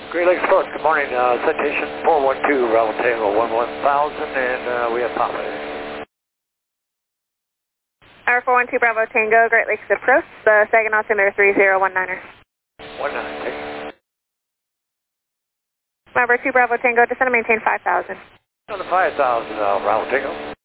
Great Lakes Approach, good morning. Citation 412, Bravo Tango 11000, and we have Papa. Our 412 Bravo Tango, Great Lakes Approach, Saginaw altimeter 3019er. 19, take. Number 2 Bravo Tango, descend and maintain 5000. On the 5000, Bravo Tango.